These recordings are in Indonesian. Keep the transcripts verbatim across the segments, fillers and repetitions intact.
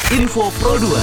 Info Pro dua.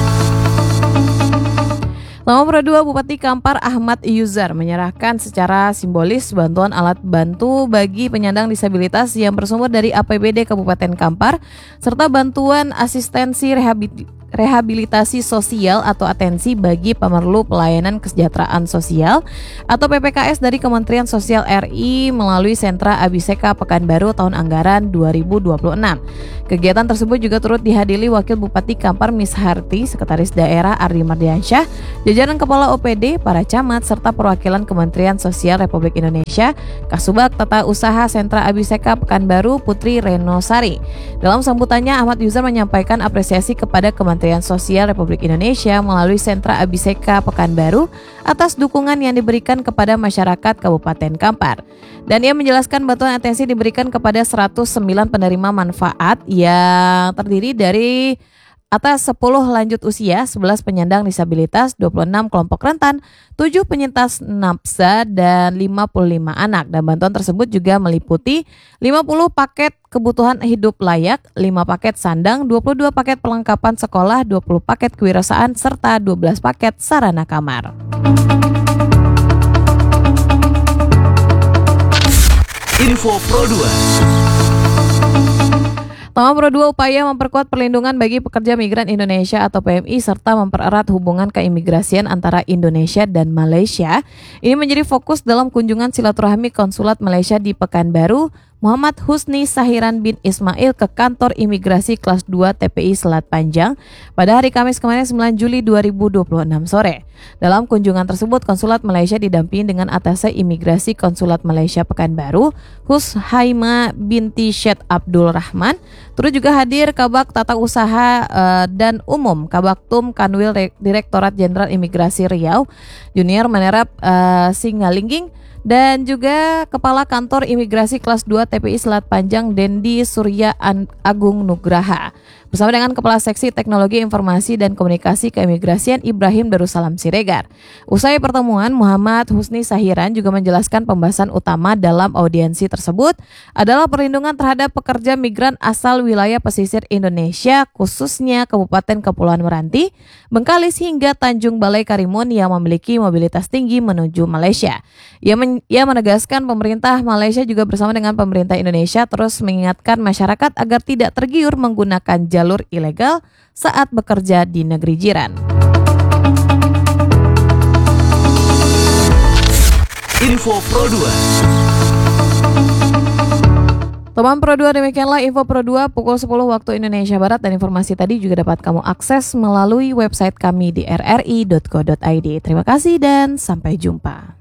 Lama Pro dua Bupati Kampar Ahmad Yuzar menyerahkan secara simbolis bantuan alat bantu bagi penyandang disabilitas yang bersumber dari A P B D Kabupaten Kampar serta bantuan asistensi rehabilitasi rehabilitasi sosial atau atensi bagi pemerlu pelayanan kesejahteraan sosial atau P P K S dari Kementerian Sosial R I melalui Sentra Abiseka Pekanbaru tahun anggaran dua ribu dua puluh enam. Kegiatan tersebut juga turut dihadiri Wakil Bupati Kampar Misharti, Sekretaris Daerah Ardi Mardiansyah, jajaran Kepala O P D, para camat, serta perwakilan Kementerian Sosial Republik Indonesia, Kasubag Tata Usaha Sentra Abiseka Pekanbaru Putri Renosari. Dalam sambutannya, Ahmad Yuzar menyampaikan apresiasi kepada Kementerian Sosial Republik Indonesia melalui Sentra Abiseka Pekanbaru atas dukungan yang diberikan kepada masyarakat Kabupaten Kampar. Dan ia menjelaskan bantuan atensi diberikan kepada seratus sembilan penerima manfaat yang terdiri dari atas sepuluh lanjut usia, sebelas penyandang disabilitas, dua puluh enam kelompok rentan, tujuh penyintas nafsa, dan lima puluh lima anak. Dan bantuan tersebut juga meliputi lima puluh paket kebutuhan hidup layak, lima paket sandang, dua puluh dua paket perlengkapan sekolah, dua puluh paket kewirausahaan, serta dua belas paket sarana kamar. Info Pro dua. Lama Pro dua upaya memperkuat perlindungan bagi pekerja migran Indonesia atau P M I serta mempererat hubungan keimigrasian antara Indonesia dan Malaysia. Ini menjadi fokus dalam kunjungan silaturahmi Konsulat Malaysia di Pekanbaru, Muhammad Husni Sahiran bin Ismail ke kantor imigrasi kelas dua T P I Selat Panjang pada hari Kamis kemarin sembilan Juli dua ribu dua puluh enam sore. Dalam kunjungan tersebut, Konsulat Malaysia didampingi dengan Atase Imigrasi Konsulat Malaysia Pekanbaru, Hushaima binti Syed Abdul Rahman. Turut juga hadir Kabak Tata Usaha uh, dan Umum Kabaktum Kanwil Direktorat Jenderal Imigrasi Riau, Junior Menerap uh, Singalingging, dan juga Kepala Kantor Imigrasi Kelas dua T P I Selat Panjang Dendi Surya Agung Nugraha bersama dengan Kepala Seksi Teknologi Informasi dan Komunikasi Keimigrasian Ibrahim Darussalam Siregar. Usai pertemuan, Muhammad Husni Sahiran juga menjelaskan pembahasan utama dalam audiensi tersebut adalah perlindungan terhadap pekerja migran asal wilayah pesisir Indonesia, khususnya Kabupaten Kepulauan Meranti, Bengkalis hingga Tanjung Balai Karimun yang memiliki mobilitas tinggi menuju Malaysia. Ia, men- ia menegaskan pemerintah Malaysia juga bersama dengan pemerintah Indonesia terus mengingatkan masyarakat agar tidak tergiur menggunakan jalur ilegal saat bekerja di negeri jiran. Info Pro dua. Teman Pro dua, demikianlah Info Pro dua pukul sepuluh waktu Indonesia Barat, dan informasi tadi juga dapat kamu akses melalui website kami di r r i dot co dot i d. Terima kasih dan sampai jumpa.